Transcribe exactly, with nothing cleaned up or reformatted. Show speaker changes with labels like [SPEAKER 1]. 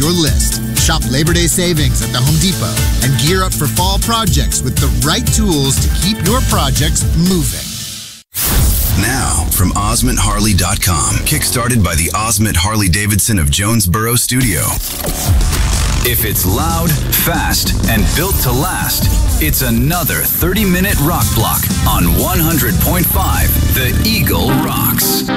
[SPEAKER 1] your list. Shop Labor Day savings at the Home Depot and gear up for fall projects with the right tools to keep your projects moving.
[SPEAKER 2] Now, from Osmond Harley dot com, kickstarted by the Osmond Harley-Davidson of Jonesboro Studio. If it's loud, fast, and built to last, it's another thirty-minute rock block on one hundred point five The Eagle Rocks.